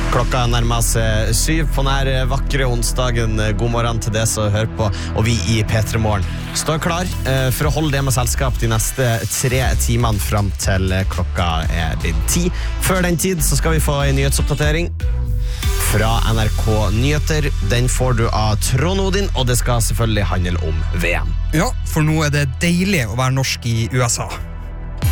Klokka nærmer seg 7 på nær vakre onsdagen. God morgen til det som hører på, og vi i P3 Morgen står klar for å holde det med selskap de neste 3 timene frem til klokka blitt 10. Før den tid så skal vi få en nyhetsoppdatering fra NRK Nyheter. Den får du av Trond Odin, og det skal selvfølgelig handle om VM. Ja, for nå er det deilig å være norsk i USA.